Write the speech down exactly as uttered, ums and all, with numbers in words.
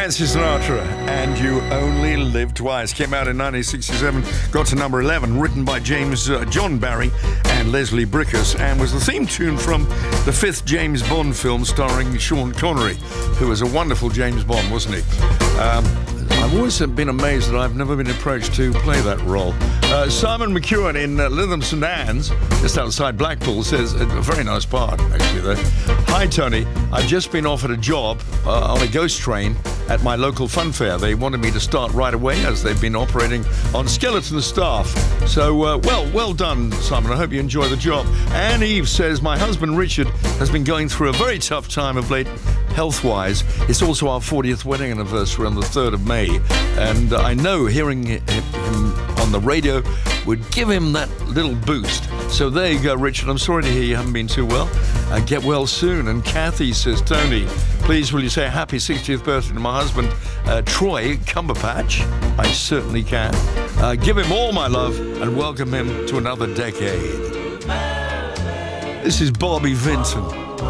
Nancy Sinatra, and You Only Live Twice. Came out in nineteen sixty-seven, got to number eleven, written by James uh, John Barry and Leslie Bricusse, and was the theme tune from the fifth James Bond film starring Sean Connery, who was a wonderful James Bond, wasn't he? Um, I've always been amazed that I've never been approached to play that role. Uh, Simon McEwen in uh, Lytham St Anne's, just outside Blackpool, says, a very nice part, actually, there. Hi, Tony. I've just been offered a job uh, on a ghost train at my local fun fair. They wanted me to start right away as they've been operating on skeleton staff. So, uh, well, well done, Simon. I hope you enjoy the job. Anne Eve says, my husband Richard has been going through a very tough time of late, health-wise. It's also our fortieth wedding anniversary on the third of May. And uh, I know hearing him on the radio would give him that little boost. So there you go, Richard. I'm sorry to hear you haven't been too well. Uh, get well soon. And Kathy says, Tony, please will you say happy sixtieth birthday to my husband, uh, Troy Cumberpatch? I certainly can. Uh, give him all my love and welcome him to another decade. This is Bobby Vinton.